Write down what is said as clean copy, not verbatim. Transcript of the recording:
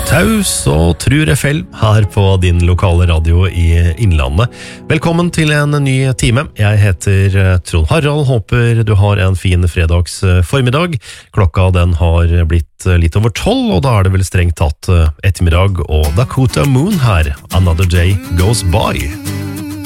Taus og Trur FL her på din lokale radio i Innlandet. Velkommen til en ny time. Jeg heter Trond Harald, håper du har en fin fredags formiddag. Klokka den har blitt litt over 12, og da er det vel strengt tatt ettermiddag, og Dakota Moon her. Another Day Goes By.